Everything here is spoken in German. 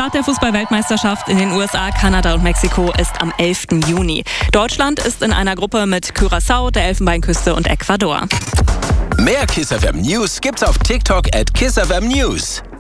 Start der Fußball-Weltmeisterschaft in den USA, Kanada und Mexiko ist am 11. Juni. Deutschland ist in einer Gruppe mit Curaçao, der Elfenbeinküste und Ecuador. Mehr Kiss FM News gibt's auf TikTok @KissFM News.